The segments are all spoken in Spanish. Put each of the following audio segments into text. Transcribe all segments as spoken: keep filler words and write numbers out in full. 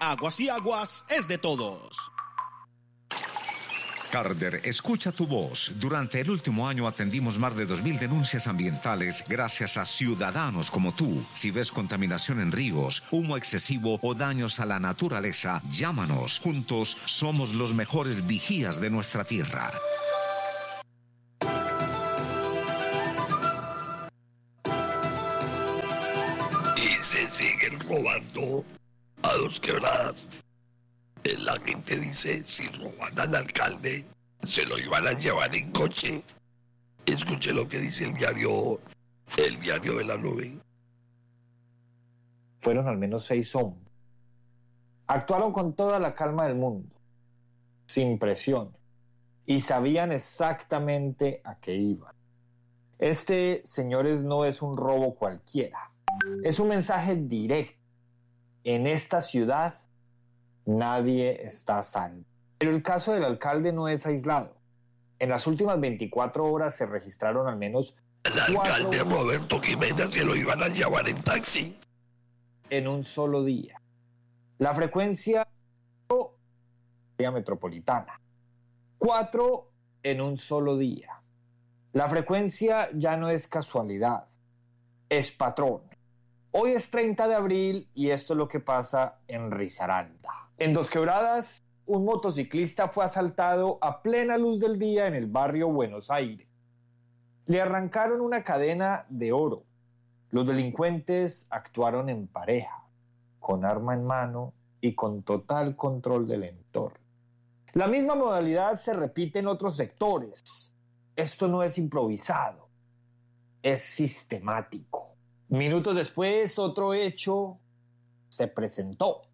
Aguas y Aguas es de todos. Carder, escucha tu voz. Durante el último año atendimos más de dos mil denuncias ambientales gracias a ciudadanos como tú. Si ves contaminación en ríos, humo excesivo o daños a la naturaleza, llámanos. Juntos somos los mejores vigías de nuestra tierra. Y se siguen robando a Dos Quebradas. La gente dice, si roban al alcalde, se lo iban a llevar en coche. Escuche lo que dice el diario, el diario de la nube. Fueron al menos seis hombres. Actuaron con toda la calma del mundo, sin presión, y sabían exactamente a qué iban. Este, señores, no es un robo cualquiera. Es un mensaje directo. En esta ciudad nadie está a salvo. Pero el caso del alcalde no es aislado. En las últimas veinticuatro horas se registraron al menos El alcalde cuatro... Roberto Jiménez se lo iban a llevar en taxi. En un solo día. La frecuencia metropolitana. Cuatro en un solo día. La frecuencia ya no es casualidad. Es patrón. Hoy es treinta de abril y esto es lo que pasa en Risaralda. En Dos Quebradas, un motociclista fue asaltado a plena luz del día en el barrio Buenos Aires. Le arrancaron una cadena de oro. Los delincuentes actuaron en pareja, con arma en mano y con total control del entorno. La misma modalidad se repite en otros sectores. Esto no es improvisado, es sistemático. Minutos después, otro hecho se presentó.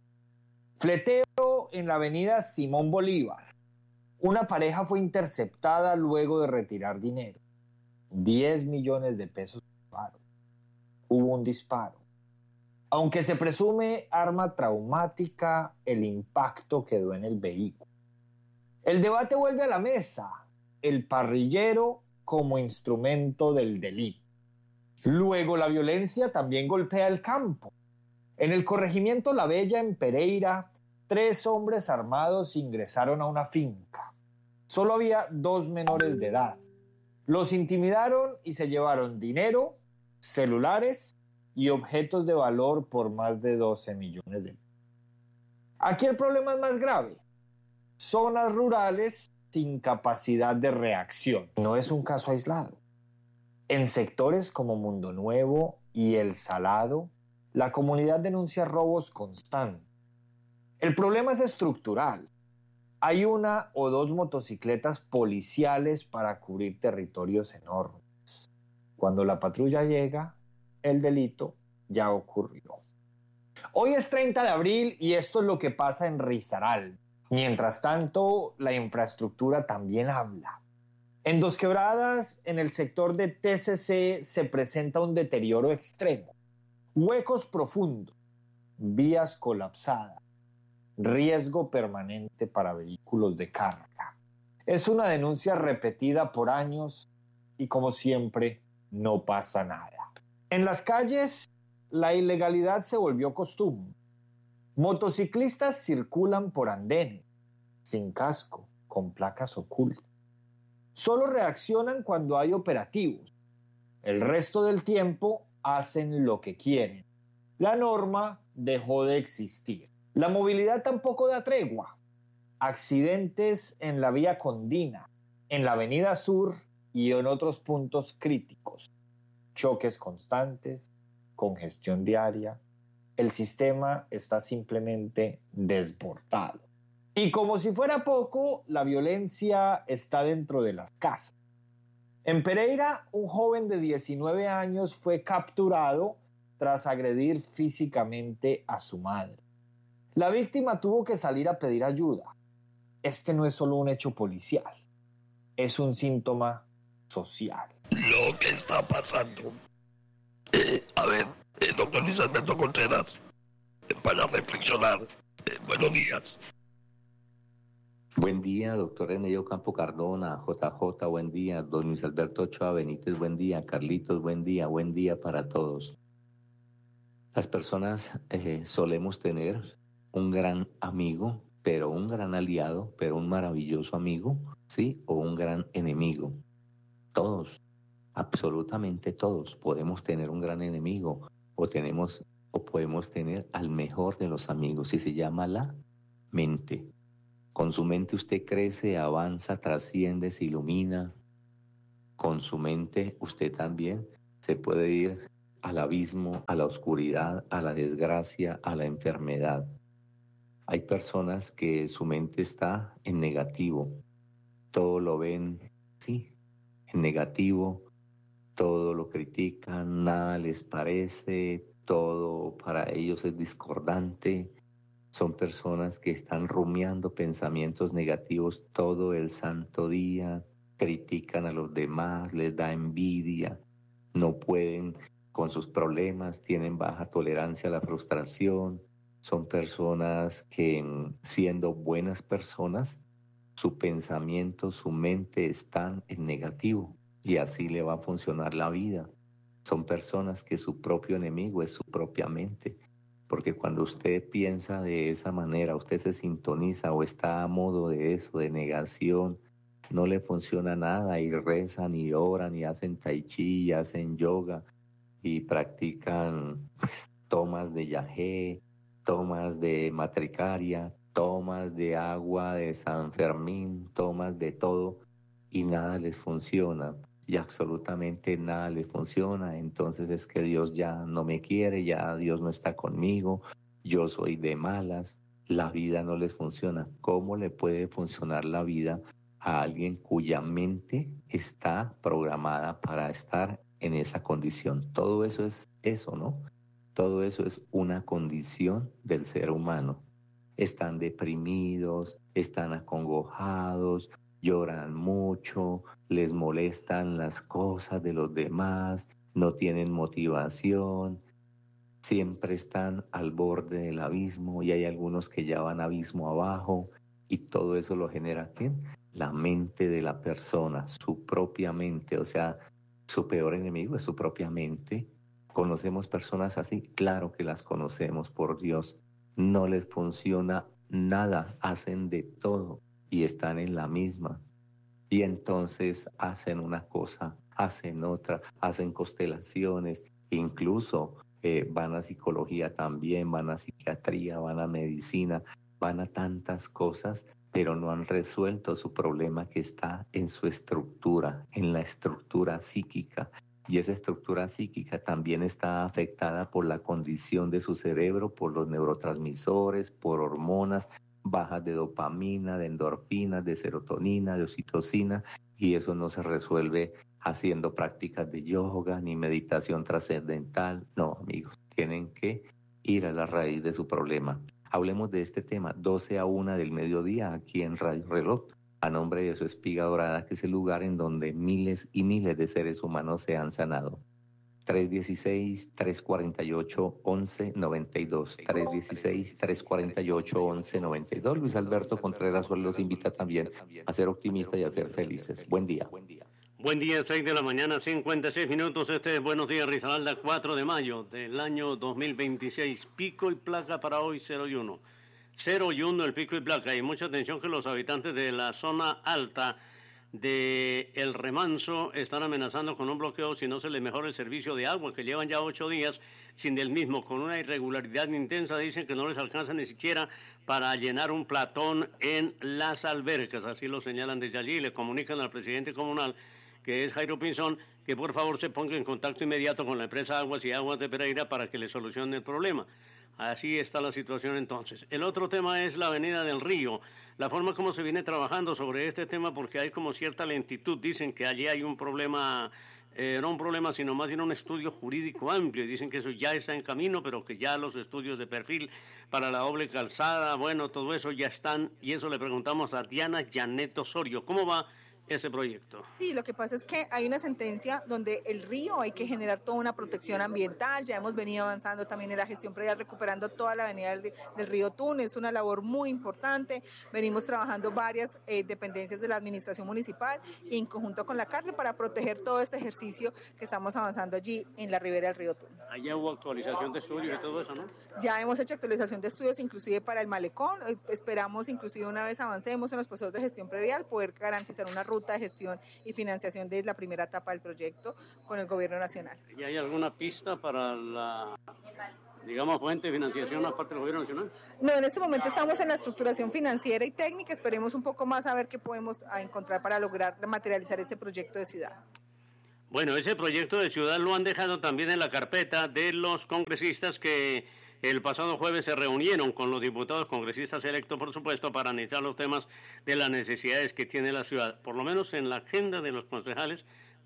Fleteo en la avenida Simón Bolívar. Una pareja fue interceptada luego de retirar dinero. diez millones de pesos. Hubo un disparo. Aunque se presume arma traumática, el impacto quedó en el vehículo. El debate vuelve a la mesa. El parrillero como instrumento del delito. Luego la violencia también golpea el campo. En el corregimiento La Bella, en Pereira, tres hombres armados ingresaron a una finca. Solo había dos menores de edad. Los intimidaron y se llevaron dinero, celulares y objetos de valor por más de doce millones de pesos. Aquí el problema es más grave. Zonas rurales sin capacidad de reacción. No es un caso aislado. En sectores como Mundo Nuevo y El Salado, la comunidad denuncia robos constantes. El problema es estructural. Hay una o dos motocicletas policiales para cubrir territorios enormes. Cuando la patrulla llega, el delito ya ocurrió. Hoy es treinta de abril y esto es lo que pasa en Risaralda. Mientras tanto, la infraestructura también habla. En Dos Quebradas, en el sector de T C C, se presenta un deterioro extremo. Huecos profundos, vías colapsadas, riesgo permanente para vehículos de carga. Es una denuncia repetida por años y, como siempre, no pasa nada. En las calles, la ilegalidad se volvió costumbre. Motociclistas circulan por andenes, sin casco, con placas ocultas. Solo reaccionan cuando hay operativos. El resto del tiempo hacen lo que quieren. La norma dejó de existir. La movilidad tampoco da tregua. Accidentes en la vía Condina, en la avenida Sur y en otros puntos críticos. Choques constantes, congestión diaria. El sistema está simplemente desbordado. Y como si fuera poco, la violencia está dentro de las casas. En Pereira, un joven de diecinueve años fue capturado tras agredir físicamente a su madre. La víctima tuvo que salir a pedir ayuda. Este no es solo un hecho policial, es un síntoma social. Lo que está pasando. Eh, a ver, eh, doctor Luis Alberto Contreras, eh, para reflexionar. Eh, buenos días. Buen día, doctor René Campo Cardona, J J, buen día, don Luis Alberto Ochoa Benítez, buen día, Carlitos, buen día, buen día para todos. Las personas eh, solemos tener un gran amigo, pero un gran aliado, pero un maravilloso amigo, ¿sí? O un gran enemigo. Todos, absolutamente todos, podemos tener un gran enemigo o tenemos o podemos tener al mejor de los amigos, y se llama la mente. Con su mente usted crece, avanza, trasciende, se ilumina. Con su mente usted también se puede ir al abismo, a la oscuridad, a la desgracia, a la enfermedad. Hay personas que su mente está en negativo, todo lo ven, sí, en negativo, todo lo critican, nada les parece, todo para ellos es discordante. Son personas que están rumiando pensamientos negativos todo el santo día, critican a los demás, les da envidia, no pueden con sus problemas, tienen baja tolerancia a la frustración. Son personas que, siendo buenas personas, su pensamiento, su mente están en negativo, y así le va a funcionar la vida. Son personas que su propio enemigo es su propia mente, porque cuando usted piensa de esa manera, usted se sintoniza o está a modo de eso, de negación, no le funciona nada, y rezan y oran y hacen tai chi y hacen yoga y practican pues, tomas de yagé, tomas de matricaria, tomas de agua de San Fermín, tomas de todo, y nada les funciona, y absolutamente nada les funciona. Entonces es que Dios ya no me quiere, ya Dios no está conmigo, yo soy de malas, la vida no les funciona. ¿Cómo le puede funcionar la vida a alguien cuya mente está programada para estar en esa condición? Todo eso es eso, ¿no? Todo eso es una condición del ser humano. Están deprimidos, están acongojados, lloran mucho, les molestan las cosas de los demás, no tienen motivación, siempre están al borde del abismo, y hay algunos que ya van abismo abajo, y todo eso lo genera ¿quién? La mente de la persona, su propia mente. O sea, su peor enemigo es su propia mente. ¿Conocemos personas así? Claro que las conocemos, por Dios. No les funciona nada, hacen de todo y están en la misma. Y entonces hacen una cosa, hacen otra, hacen constelaciones, incluso eh, van a psicología también, van a psiquiatría, van a medicina, van a tantas cosas, pero no han resuelto su problema, que está en su estructura, en la estructura psíquica. Y esa estructura psíquica también está afectada por la condición de su cerebro, por los neurotransmisores, por hormonas bajas de dopamina, de endorfinas, de serotonina, de oxitocina, y eso no se resuelve haciendo prácticas de yoga ni meditación trascendental. No, amigos, tienen que ir a la raíz de su problema. Hablemos de este tema, doce a una del mediodía, aquí en Radio Reloj, a nombre de su Espiga Dorada, que es el lugar en donde miles y miles de seres humanos se han sanado. tres uno seis, tres cuatro ocho, once noventa y dos. tres uno seis, tres cuatro ocho, once noventa y dos. Luis Alberto Contreras los invita también a ser optimistas y a ser felices. Buen día. Buen día, seis de la mañana, cincuenta y seis minutos. Este es Buenos Días, Risaralda, cuatro de mayo del año dos mil veintiséis. Pico y placa para hoy, cero y uno. cero y uno el pico y placa. Y mucha atención que los habitantes de la zona alta de El Remanso están amenazando con un bloqueo si no se les mejora el servicio de agua, que llevan ya ocho días sin del mismo, con una irregularidad intensa. Dicen que no les alcanza ni siquiera para llenar un platón en las albercas, así lo señalan desde allí, y le comunican al presidente comunal, que es Jairo Pinzón, que por favor se ponga en contacto inmediato con la empresa Aguas y Aguas de Pereira para que le solucione el problema. Así está la situación entonces. El otro tema es la Avenida del Río, la forma como se viene trabajando sobre este tema, porque hay como cierta lentitud. Dicen que allí hay un problema, eh, no un problema, sino más bien un estudio jurídico amplio, y dicen que eso ya está en camino, pero que ya los estudios de perfil para la doble calzada, bueno, todo eso ya están, y eso le preguntamos a Diana Janet Osorio. ¿Cómo va ese proyecto. Sí, lo que pasa es que hay una sentencia donde el río hay que generar toda una protección ambiental. Ya hemos venido avanzando también en la gestión predial, recuperando toda la avenida del, del río Tun. Es una labor muy importante. Venimos trabajando varias eh, dependencias de la administración municipal y en conjunto con la Carle para proteger todo este ejercicio que estamos avanzando allí en la ribera del río Tun. Allá hubo actualización de estudios y todo eso, ¿no? Ya hemos hecho actualización de estudios inclusive para el malecón. Esperamos inclusive una vez avancemos en los procesos de gestión predial poder garantizar una ruta de gestión y financiación de la primera etapa del proyecto con el gobierno nacional. ¿Y hay alguna pista para la, digamos, fuente de financiación aparte del gobierno nacional? No, en este momento estamos en la estructuración financiera y técnica. Esperemos un poco más a ver qué podemos encontrar para lograr materializar este proyecto de ciudad. Bueno, ese proyecto de ciudad lo han dejado también en la carpeta de los congresistas que el pasado jueves se reunieron con los diputados congresistas electos, por supuesto, para analizar los temas de las necesidades que tiene la ciudad, por lo menos en la agenda de los concejales,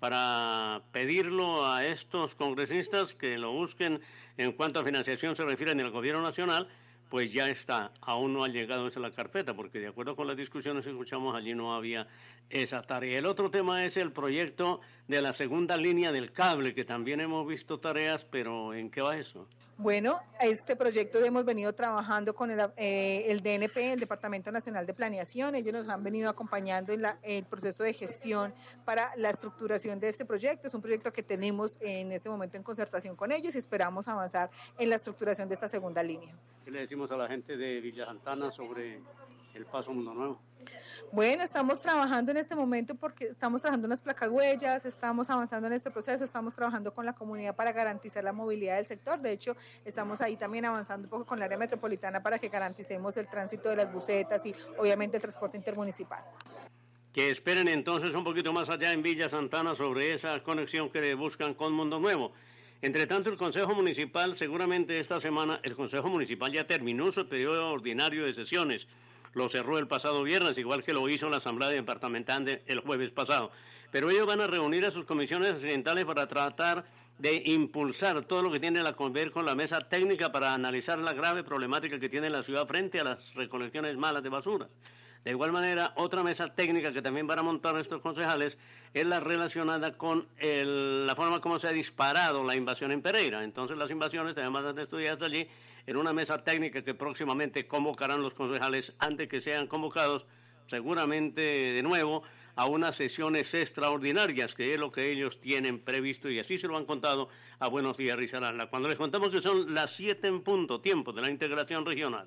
para pedirlo a estos congresistas que lo busquen en cuanto a financiación se refiere en el gobierno nacional, pues ya está, aún no ha llegado esa la carpeta, porque de acuerdo con las discusiones que escuchamos allí no había esa tarea. El otro tema es el proyecto de la segunda línea del cable, que también hemos visto tareas, pero ¿en qué va eso? Bueno, este proyecto hemos venido trabajando con el, eh, el D N P, el Departamento Nacional de Planeación. Ellos nos han venido acompañando en la, el proceso de gestión para la estructuración de este proyecto. Es un proyecto que tenemos en este momento en concertación con ellos y esperamos avanzar en la estructuración de esta segunda línea. ¿Qué le decimos a la gente de Villa Santana sobre el Paso Mundo Nuevo? Bueno, estamos trabajando en este momento porque estamos trabajando en las placahuellas, estamos avanzando en este proceso, estamos trabajando con la comunidad para garantizar la movilidad del sector. De hecho, estamos ahí también avanzando un poco con la área metropolitana para que garanticemos el tránsito de las busetas y obviamente el transporte intermunicipal. Que esperen entonces un poquito más allá en Villa Santana sobre esa conexión que buscan con Mundo Nuevo. Entre tanto, el Consejo Municipal, seguramente esta semana, el Consejo Municipal ya terminó su periodo ordinario de sesiones. Lo cerró el pasado viernes, igual que lo hizo la Asamblea Departamental el jueves pasado. Pero ellos van a reunir a sus comisiones residentales para tratar de impulsar todo lo que tiene que ver con la mesa técnica para analizar la grave problemática que tiene la ciudad frente a las recolecciones malas de basura. De igual manera, otra mesa técnica que también van a montar estos concejales es la relacionada con el, la forma como se ha disparado la invasión en Pereira. Entonces las invasiones también van a ser estudiadas allí en una mesa técnica que próximamente convocarán los concejales antes que sean convocados, seguramente de nuevo, a unas sesiones extraordinarias, que es lo que ellos tienen previsto, y así se lo han contado a Buenos Días Risaralda. Cuando les contamos que son las siete en punto, tiempo de la integración regional.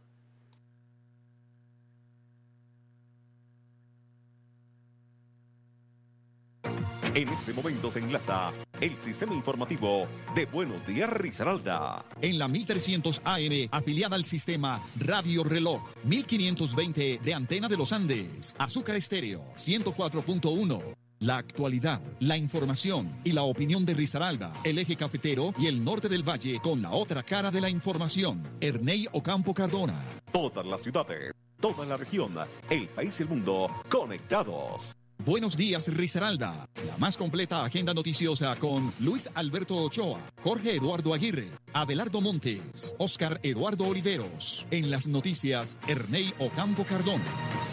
En este momento se enlaza el sistema informativo de Buenos Días Risaralda. En la mil trescientos A M, afiliada al sistema Radio Reloj, mil quinientos veinte de Antena de los Andes, Azúcar Estéreo, ciento cuatro punto uno. La actualidad, la información y la opinión de Risaralda, el eje cafetero y el norte del valle con la otra cara de la información. Erney Ocampo Cardona. Todas las ciudades, toda la región, el país y el mundo conectados. Buenos días, Risaralda. La más completa agenda noticiosa con Luis Alberto Ochoa, Jorge Eduardo Aguirre, Abelardo Montes, Oscar Eduardo Oliveros. En las noticias, Erney Ocampo Cardona.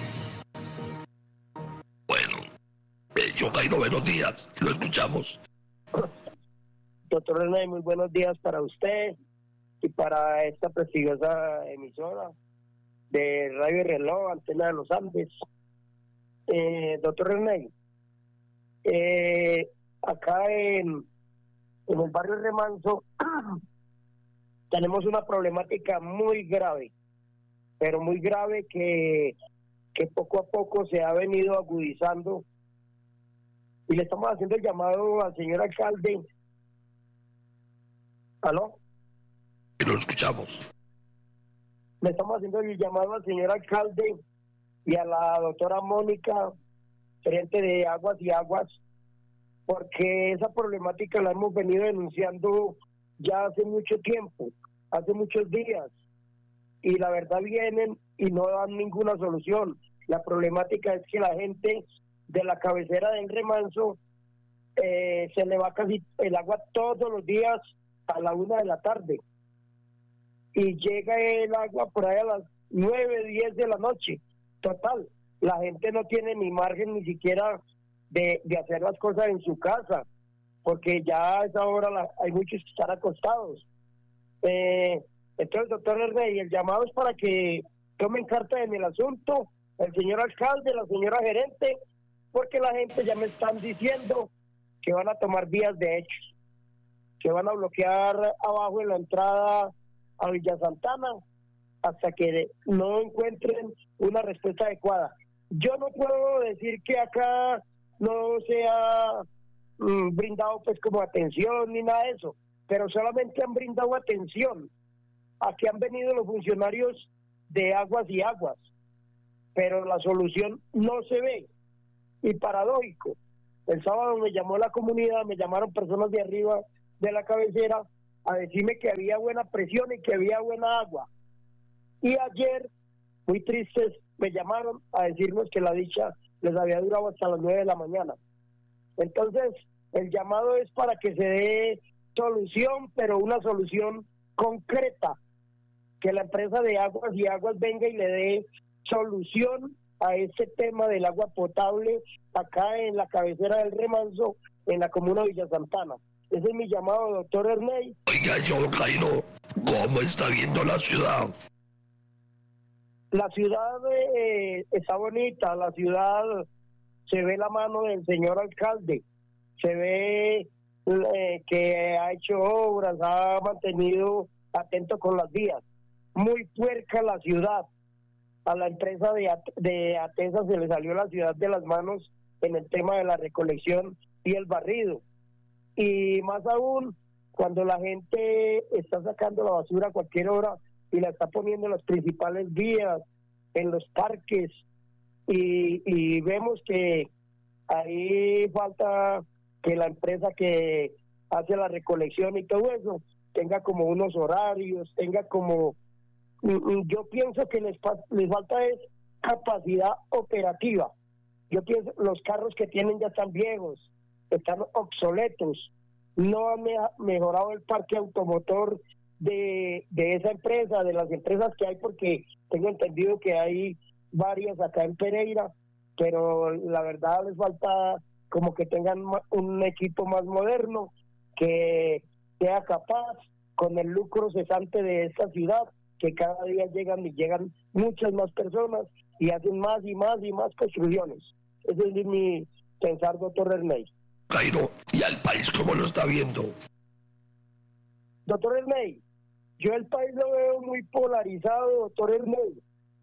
Bueno, eh, yo Jairo, buenos días. Lo escuchamos. Doctor René, muy buenos días para usted y para esta prestigiosa emisora de Radio Reloj, Antena de los Andes. Eh, doctor René, eh, acá en, en el barrio Remanso tenemos una problemática muy grave, pero muy grave que, que poco a poco se ha venido agudizando, y le estamos haciendo el llamado al señor alcalde. ¿Aló? Lo escuchamos. Le estamos haciendo el llamado al señor alcalde y a la doctora Mónica, gerente de Aguas y Aguas, porque esa problemática la hemos venido denunciando ya hace mucho tiempo, hace muchos días, y la verdad vienen y no dan ninguna solución. La problemática es que la gente de la cabecera del Remanso eh, se le va casi el agua todos los días a la una de la tarde, y llega el agua por ahí a las nueve, diez de la noche. Total, la gente no tiene ni margen ni siquiera de, de hacer las cosas en su casa, porque ya a esa hora la, hay muchos que están acostados. Eh, entonces, doctor Erney, el llamado es para que tomen carta en el asunto, el señor alcalde, la señora gerente, porque la gente ya me están diciendo que van a tomar vías de hechos, que van a bloquear abajo en la entrada a Villa Santana hasta que no encuentren una respuesta adecuada. Yo no puedo decir que acá no se ha mm, brindado pues como atención ni nada de eso, pero solamente han brindado atención a que han venido los funcionarios de Aguas y Aguas, pero la solución no se ve. Y paradójico, el sábado me llamó la comunidad, me llamaron personas de arriba de la cabecera a decirme que había buena presión y que había buena agua. Y ayer, muy tristes, me llamaron a decirnos que la dicha les había durado hasta las nueve de la mañana. Entonces, el llamado es para que se dé solución, pero una solución concreta, que la empresa de Aguas y Aguas venga y le dé solución a este tema del agua potable acá en la cabecera del Remanso, en la comuna de Villa Santana. Ese es mi llamado, doctor Erney. Oiga, John Jairo, ¿cómo está viendo la ciudad? La ciudad eh, está bonita, la ciudad se ve la mano del señor alcalde, se ve eh, que ha hecho obras, ha mantenido atento con las vías. Muy puerca la ciudad. A la empresa de, de Atesa se le salió la ciudad de las manos en el tema de la recolección y el barrido. Y más aún, cuando la gente está sacando la basura a cualquier hora y la está poniendo en las principales vías, en los parques, y, y vemos que ahí falta que la empresa que hace la recolección y todo eso tenga como unos horarios, tenga como... Yo pienso que les, les falta es capacidad operativa. Yo pienso los carros que tienen ya están viejos, están obsoletos, no han me mejorado el parque automotor de, de esa empresa, de las empresas que hay, porque tengo entendido que hay varias acá en Pereira, pero la verdad les falta como que tengan un equipo más moderno, que sea capaz con el lucro cesante de esta ciudad, que cada día llegan y llegan muchas más personas y hacen más y más y más construcciones. Ese es mi pensar, doctor Erney. Jairo, ¿y al país cómo lo está viendo? Doctor Erney, yo el país lo veo muy polarizado, doctor Erney,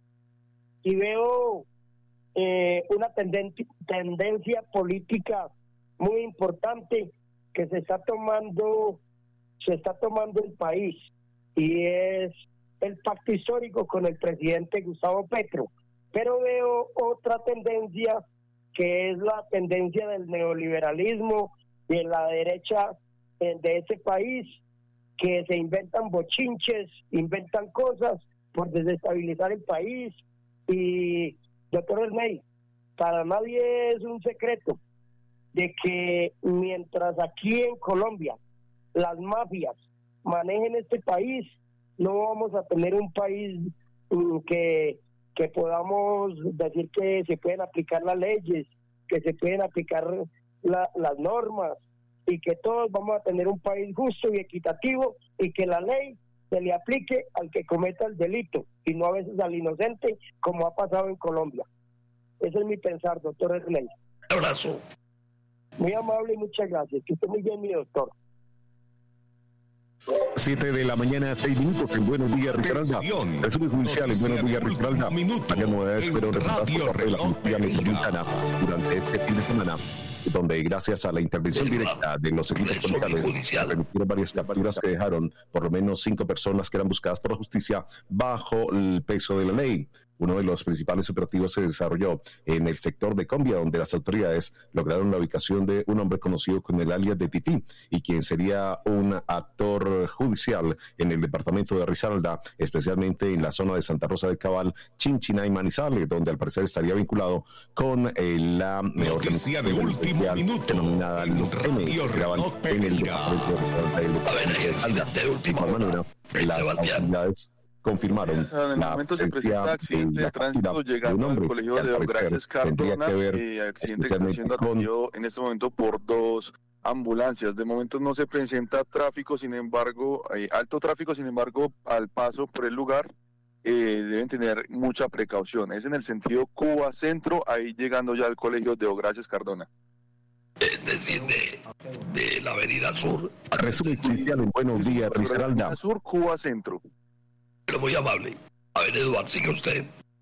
y veo eh, una tendencia, tendencia política muy importante que se está tomando, se está tomando el país, y es el pacto histórico con el presidente Gustavo Petro. Pero veo otra tendencia, que es la tendencia del neoliberalismo de la derecha de ese país, que se inventan bochinches, inventan cosas por desestabilizar el país. Y, doctor Erney, para nadie es un secreto de que mientras aquí en Colombia las mafias manejen este país, no vamos a tener un país um, que, que podamos decir que se pueden aplicar las leyes, que se pueden aplicar la, las normas, y que todos vamos a tener un país justo y equitativo, y que la ley se le aplique al que cometa el delito y no a veces al inocente, como ha pasado en Colombia. Ese es mi pensar, doctor Erney. Un abrazo. Muy amable y muchas gracias. Que esté muy bien, mi doctor. siete de la mañana, seis minutos en Buenos Días, Risaralda. Resumen judicial en Buenos Días, Risaralda. Varias novedades fueron reportadas por parte de la Policía Metropolitana durante este fin de semana, donde gracias a la intervención directa de los equipos policiales se permitieron varias capturas que dejaron por lo menos cinco personas que eran buscadas por la justicia bajo el peso de la ley. Uno de los principales operativos se desarrolló en el sector de Combia, donde las autoridades lograron la ubicación de un hombre conocido con el alias de Tití, y quien sería un actor judicial en el departamento de Risaralda, especialmente en la zona de Santa Rosa de Cabal, Chinchiná y Manizales, donde al parecer estaría vinculado con eh, la noticia de último minuto denominada Los M, que graban en el departamento de Risaralda. A ver, hay accidente de última hora. Las autoridades confirmaron en el la momento se presencia presenta accidente de tránsito llegando al colegio de Don Gracias Cardona, eh, accidente que está siendo atendido en este momento por dos ambulancias. De momento no se presenta tráfico, sin embargo, hay alto tráfico, sin embargo, al paso por el lugar eh, deben tener mucha precaución. Es en el sentido Cuba Centro, ahí llegando ya al colegio de Don Gracias Cardona. Es decir, de, de la Avenida Sur. Resumen policial en Buenos Días, Risaralda. Avenida Sur, Cuba Centro. Pero muy amable. A ver, Eduardo, sigue usted.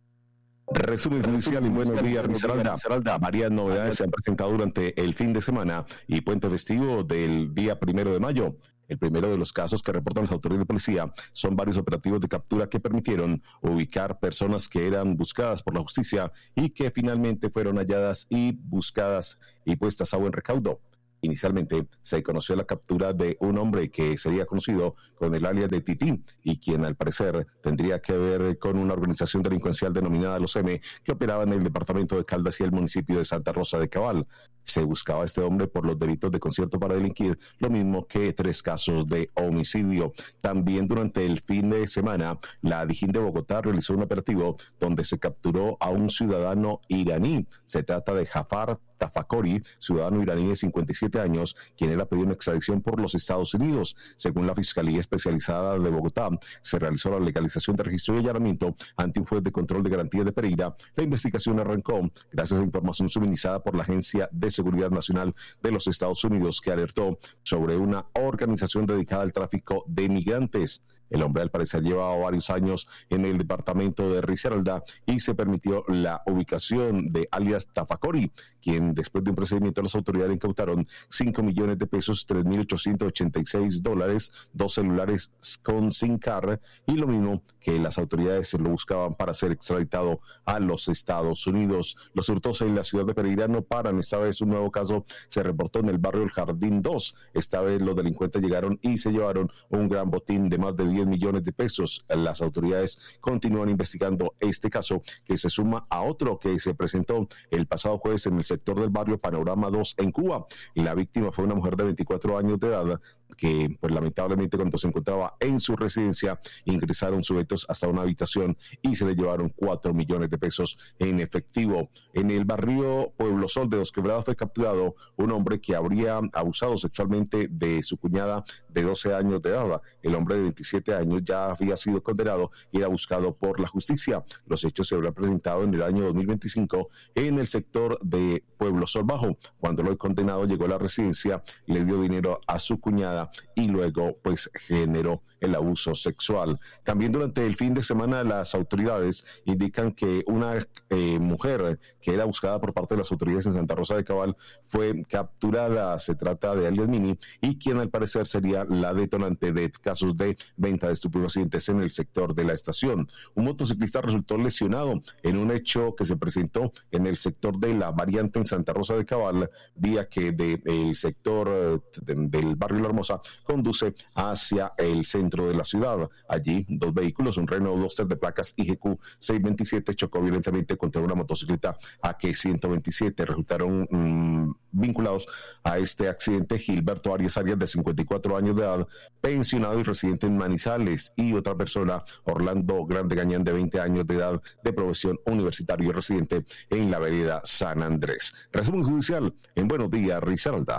Resumen judicial y buenos días, Risaralda. Varias novedades se han presentado durante el fin de semana y puente festivo del día primero de mayo. El primero de los casos que reportan las autoridades de policía son varios operativos de captura que permitieron ubicar personas que eran buscadas por la justicia y que finalmente fueron halladas y buscadas y puestas a buen recaudo. Inicialmente se conoció la captura de un hombre que sería conocido con el alias de Tití y quien al parecer tendría que ver con una organización delincuencial denominada Los M que operaba en el departamento de Caldas y el municipio de Santa Rosa de Cabal. Se buscaba a este hombre por los delitos de concierto para delinquir, lo mismo que tres casos de homicidio. También durante el fin de semana, la Dijín de Bogotá realizó un operativo donde se capturó a un ciudadano iraní. Se trata de Jafar Tafakori, ciudadano iraní de cincuenta y siete años, quien era pedido una extradición por los Estados Unidos. Según la Fiscalía Especializada de Bogotá, se realizó la legalización de registro y allanamiento ante un juez de control de garantías de Pereira. La investigación arrancó gracias a información suministrada por la Agencia de Seguridad Nacional de los Estados Unidos, que alertó sobre una organización dedicada al tráfico de migrantes. El hombre al parecer llevaba varios años en el departamento de Risaralda y se permitió la ubicación de alias Tafakori, quien después de un procedimiento las autoridades le incautaron cinco millones de pesos, tres mil ochocientos ochenta y seis dólares, dos celulares con SIM card y lo mismo que las autoridades lo buscaban para ser extraditado a los Estados Unidos. Los hurtos en la ciudad de Pereira no paran. Esta vez un nuevo caso se reportó en el barrio El Jardín dos. Esta vez los delincuentes llegaron y se llevaron un gran botín de más de diez millones de pesos. Las autoridades continúan investigando este caso, que se suma a otro que se presentó el pasado jueves en el sector del barrio Panorama dos en Cuba. La víctima fue una mujer de veinticuatro años de edad que, pues, lamentablemente, cuando se encontraba en su residencia, ingresaron sujetos hasta una habitación y se le llevaron cuatro millones de pesos en efectivo. En el barrio Pueblo Sol de Dos Quebradas fue capturado un hombre que habría abusado sexualmente de su cuñada de doce años de edad. El hombre de veintisiete años ya había sido condenado y era buscado por la justicia. Los hechos se habrían presentado en el año dos mil veinticinco en el sector de Pueblo Sol Bajo. Cuando el condenado llegó a la residencia, le dio dinero a su cuñada y luego pues generó el abuso sexual. También durante el fin de semana las autoridades indican que una eh, mujer que era buscada por parte de las autoridades en Santa Rosa de Cabal fue capturada. Se trata de alias Mini y quien al parecer sería la detonante de casos de venta de estupefacientes en el sector de la estación. Un motociclista resultó lesionado en un hecho que se presentó en el sector de la variante en Santa Rosa de Cabal, vía que del de sector de, del barrio La Hermosa conduce hacia el centro de la ciudad. Allí dos vehículos, un Renault Duster de placas I G Q seiscientos veintisiete chocó violentamente contra una motocicleta A K ciento veintisiete. Resultaron mmm, vinculados a este accidente Gilberto Arias Arias, de cincuenta y cuatro años de edad, pensionado y residente en Manizales, y otra persona, Orlando Grande Gañán, de veinte años de edad, de profesión universitario y residente en la vereda San Andrés. Resumen judicial en Buenos Días, Risaralda.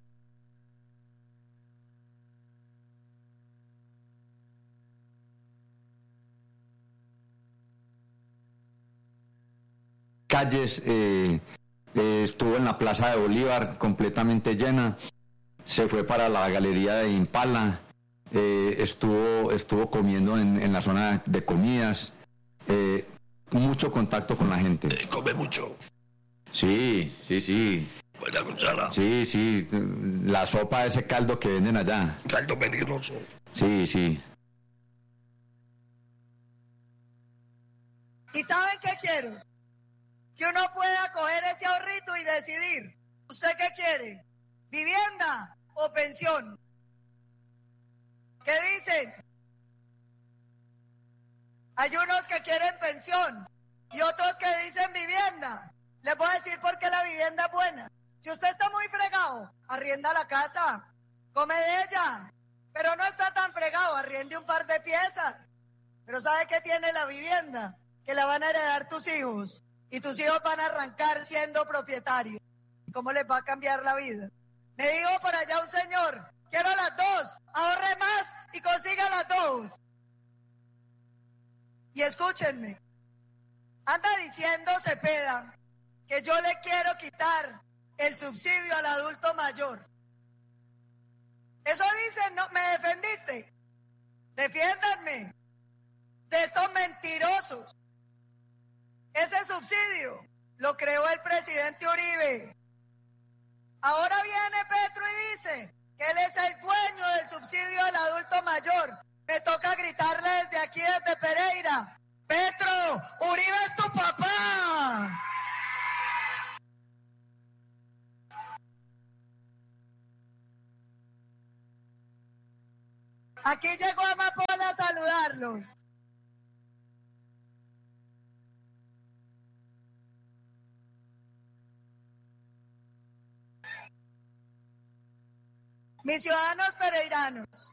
Calles, eh, eh, estuvo en la Plaza de Bolívar completamente llena, se fue para la Galería de Impala, eh, estuvo, estuvo comiendo en, en la zona de comidas, eh, mucho contacto con la gente. Eh, ¿Come mucho? Sí, sí, sí. Buena cuchara. Sí, sí, la sopa de ese caldo que venden allá. Caldo peligroso. Sí, sí. ¿Y saben qué quiero? Que uno pueda coger ese ahorrito y decidir, ¿usted qué quiere? ¿Vivienda o pensión? ¿Qué dicen? Hay unos que quieren pensión y otros que dicen vivienda. Les voy a decir por qué la vivienda es buena. Si usted está muy fregado, arrienda la casa, come de ella. Pero no está tan fregado, arriende un par de piezas. Pero ¿sabe qué tiene la vivienda? Que la van a heredar tus hijos y tus hijos van a arrancar siendo propietarios. ¿Cómo les va a cambiar la vida? Me dijo por allá un señor, quiero las dos, ahorre más y consiga las dos. Y escúchenme, anda diciendo Cepeda que yo le quiero quitar el subsidio al adulto mayor. Eso dicen, no, me defendiste. Defiéndanme de estos mentirosos. Ese subsidio lo creó el presidente Uribe. Ahora viene Petro y dice que él es el dueño del subsidio al adulto mayor. Me toca gritarle desde aquí, desde Pereira. Petro, Uribe es tu papá. Aquí llegó Amapola a saludarlos. Mis ciudadanos pereiranos,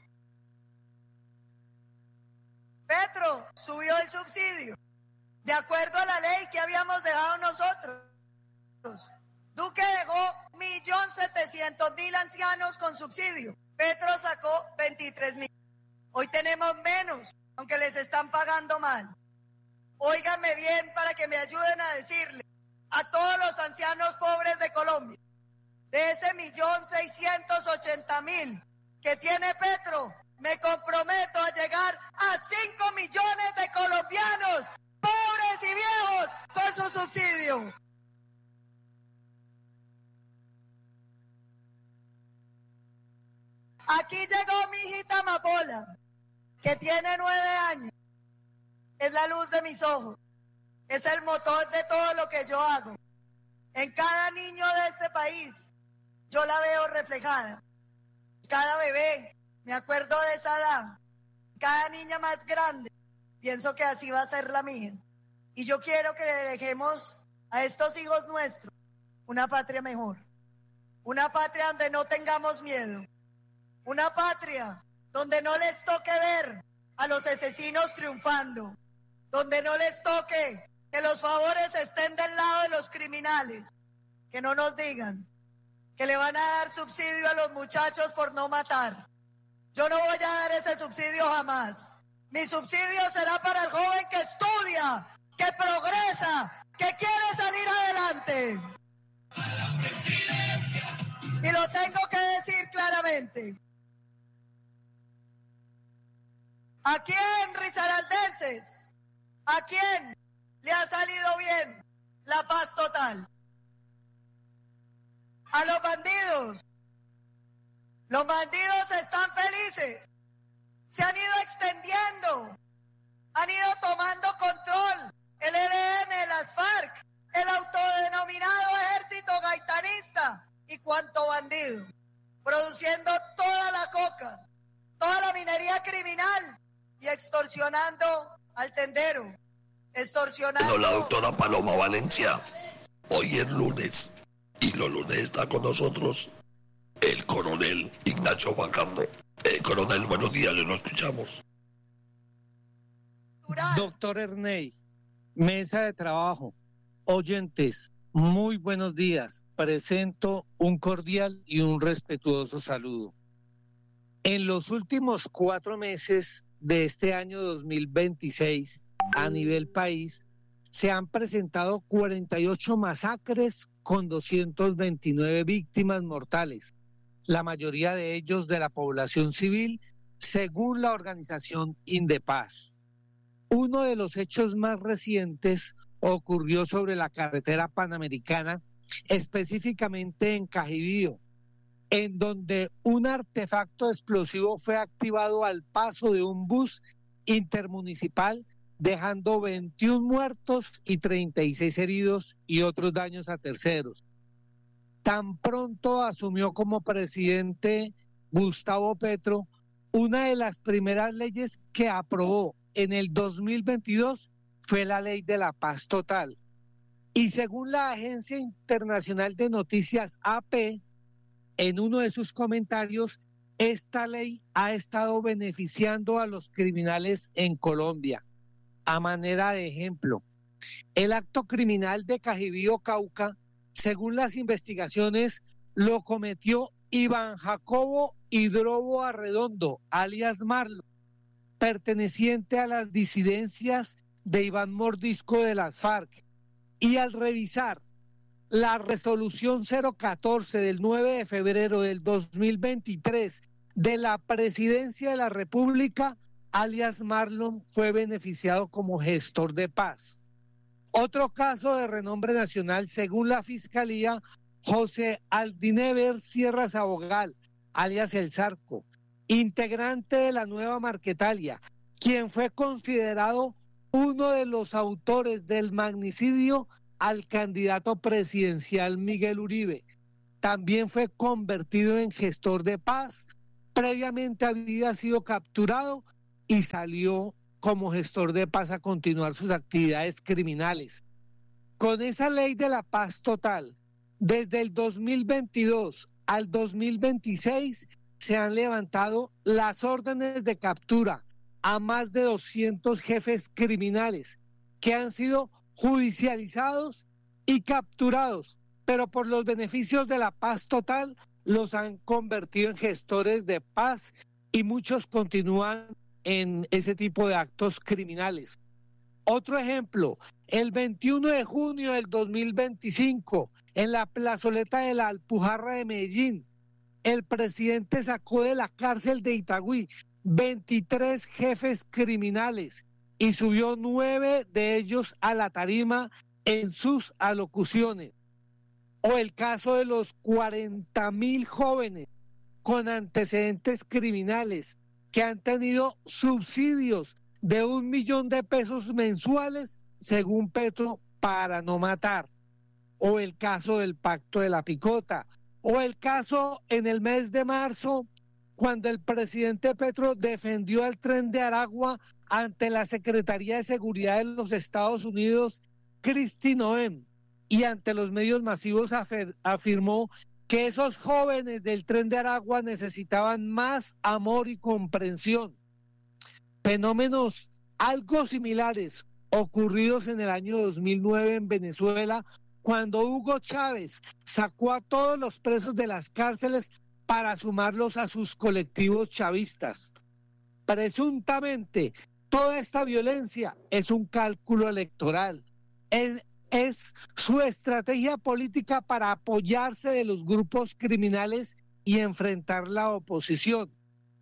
Petro subió el subsidio de acuerdo a la ley que habíamos dejado nosotros. Duque dejó un millón setecientos mil ancianos con subsidio. Petro sacó veintitrés mil. Hoy tenemos menos, aunque les están pagando mal. Óiganme bien para que me ayuden a decirle a todos los ancianos pobres de Colombia, de ese millón seiscientos ochenta mil que tiene Petro, me comprometo a llegar a cinco millones de colombianos pobres y viejos con su subsidio. Aquí llegó mi hijita Amapola, que tiene nueve años. Es la luz de mis ojos. Es el motor de todo lo que yo hago. En cada niño de este país, yo la veo reflejada. Cada bebé, me acuerdo de esa edad. Cada niña más grande, pienso que así va a ser la mía. Y yo quiero que le dejemos a estos hijos nuestros una patria mejor. Una patria donde no tengamos miedo. Una patria donde no les toque ver a los asesinos triunfando. Donde no les toque que los favores estén del lado de los criminales. Que no nos digan que le van a dar subsidio a los muchachos por no matar. Yo no voy a dar ese subsidio jamás. Mi subsidio será para el joven que estudia, que progresa, que quiere salir adelante. Y lo tengo que decir claramente. ¿A quién, risaraldenses? ¿A quién le ha salido bien la paz total? A los bandidos. Los bandidos están felices. Se han ido extendiendo. Han ido tomando control. El E L N, las FARC, el autodenominado ejército gaitanista y cuanto bandido. Produciendo toda la coca, toda la minería criminal y extorsionando al tendero. Extorsionando. No, la doctora Paloma Valencia. Hoy es lunes. Y los lunes está con nosotros el coronel Ignacio Fajardo. Eh, coronel, buenos días, le lo escuchamos. Doctor Erney, mesa de trabajo, oyentes, muy buenos días. Presento un cordial y un respetuoso saludo. En los últimos cuatro meses de este año dos mil veintiséis, a nivel país, se han presentado cuarenta y ocho masacres con doscientas veintinueve víctimas mortales, la mayoría de ellos de la población civil, según la organización Indepaz. Uno de los hechos más recientes ocurrió sobre la carretera panamericana, específicamente en Cajibío, en donde un artefacto explosivo fue activado al paso de un bus intermunicipal, dejando veintiún muertos y treinta y seis heridos y otros daños a terceros. Tan pronto asumió como presidente Gustavo Petro, una de las primeras leyes que aprobó en el dos mil veintidós fue la Ley de la Paz Total. Y según la Agencia Internacional de Noticias A P, en uno de sus comentarios, esta ley ha estado beneficiando a los criminales en Colombia. A manera de ejemplo, el acto criminal de Cajibío, Cauca, según las investigaciones, lo cometió Iván Jacobo Hidrobo Arredondo, alias Marlon, perteneciente a las disidencias de Iván Mordisco de las FARC. Y al revisar la resolución cero catorce del nueve de febrero del dos mil veintitrés de la Presidencia de la República, alias Marlon fue beneficiado como gestor de paz. Otro caso de renombre nacional, según la Fiscalía, José Aldinever Sierra Sabogal, alias El Zarco, integrante de la Nueva Marquetalia, quien fue considerado uno de los autores del magnicidio al candidato presidencial Miguel Uribe. También fue convertido en gestor de paz, previamente había sido capturado y salió como gestor de paz a continuar sus actividades criminales. Con esa ley de la paz total, desde el dos mil veintidós al dos mil veintiséis se han levantado las órdenes de captura a más de doscientos jefes criminales que han sido judicializados y capturados, pero por los beneficios de la paz total los han convertido en gestores de paz y muchos continúan en ese tipo de actos criminales. Otro ejemplo, el veintiuno de junio del dos mil veinticinco, en la plazoleta de la Alpujarra de Medellín, el presidente sacó de la cárcel de Itagüí veintitrés jefes criminales y subió nueve de ellos a la tarima en sus alocuciones. O el caso de los cuarenta mil jóvenes con antecedentes criminales que han tenido subsidios de un millón de pesos mensuales, según Petro, para no matar. O el caso del Pacto de la Picota. O el caso en el mes de marzo, cuando el presidente Petro defendió al Tren de Aragua ante la Secretaría de Seguridad de los Estados Unidos, Kristi Noem, y ante los medios masivos afir- afirmó que esos jóvenes del Tren de Aragua necesitaban más amor y comprensión. Fenómenos algo similares ocurridos en el año dos mil nueve en Venezuela, cuando Hugo Chávez sacó a todos los presos de las cárceles para sumarlos a sus colectivos chavistas. Presuntamente, toda esta violencia es un cálculo electoral. Es, es su estrategia política para apoyarse de los grupos criminales y enfrentar la oposición.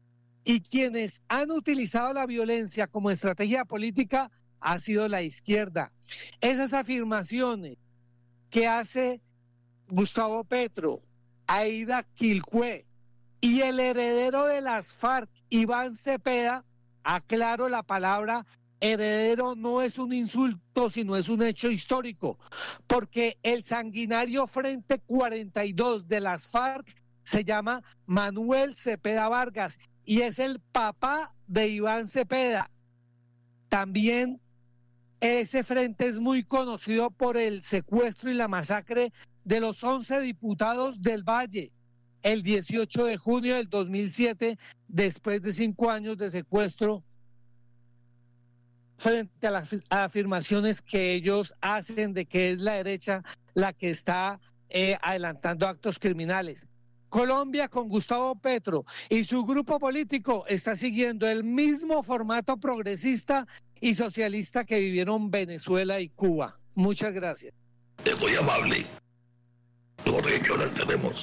Y quienes han utilizado la violencia como estrategia política ha sido la izquierda. Esas afirmaciones que hace Gustavo Petro, Aida Quilcue y el heredero de las FARC, Iván Cepeda, aclaro, la palabra heredero no es un insulto, sino es un hecho histórico, porque el sanguinario Frente cuarenta y dos de las FARC se llama Manuel Cepeda Vargas y es el papá de Iván Cepeda. También ese frente es muy conocido por el secuestro y la masacre de los once diputados del Valle el dieciocho de junio del dos mil siete, después de cinco años de secuestro, frente a las afirmaciones que ellos hacen de que es la derecha la que está eh, adelantando actos criminales. Colombia, con Gustavo Petro y su grupo político, está siguiendo el mismo formato progresista y socialista que vivieron Venezuela y Cuba. Muchas gracias. Es muy amable. Jorge, ¿qué horas tenemos?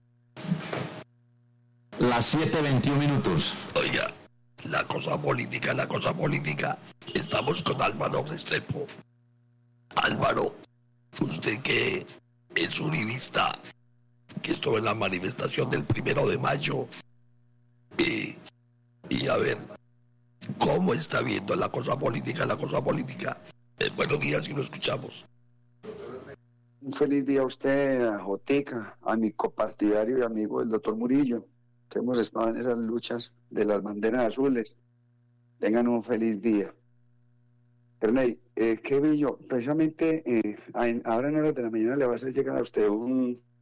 Las siete veintiún minutos. Oiga, la cosa política, la cosa política. Estamos con Álvaro Restrepo. Álvaro, usted que es uribista, que estuvo en la manifestación del primero de mayo, y, y a ver, ¿cómo está viendo la cosa política, la cosa política? Eh, buenos días y lo escuchamos. Un feliz día a usted, a Joteca, a mi copartidario y amigo el doctor Murillo, que hemos estado en esas luchas de las banderas azules. Tengan un feliz día. Ernei, eh, ¿qué vi yo? Precisamente eh, a, ahora en horas de la mañana le va a hacer llegar a usted un,